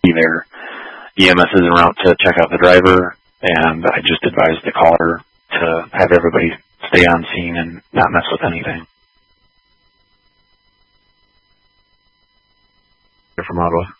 their EMS is en route to check out the driver, and I just advised the caller to have everybody stay on scene and not mess with anything. From Ottawa.